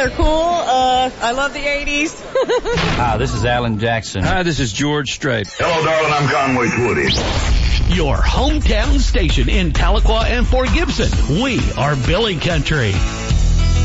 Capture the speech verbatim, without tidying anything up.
They're cool. Uh, I love the eighties. Hi, this is Alan Jackson. Hi, this is George Strait. Hello, darling. I'm Conway Twitty. Your hometown station in Tahlequah and Fort Gibson. We are Billy Country.